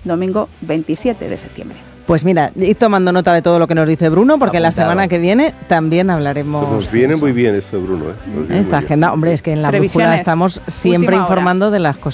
domingo 27 de septiembre. Pues mira, id tomando nota de todo lo que nos dice Bruno, porque Apuntado. la semana que viene también hablaremos. Pues nos viene muy bien esto, Bruno. Nos viene muy Esta bien. agenda, hombre, es que en la brújula Previsiones. estamos siempre Última hora. informando de las cosas.